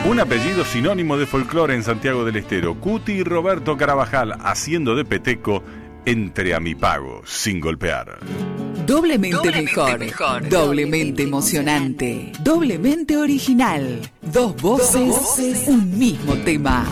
Un apellido sinónimo de folclore en Santiago del Estero. Cuti y Roberto Carabajal haciendo de peteco entre amipago, sin golpear. Doblemente mejor, doblemente emocionante, doblemente original. Dos voces, un mismo tema.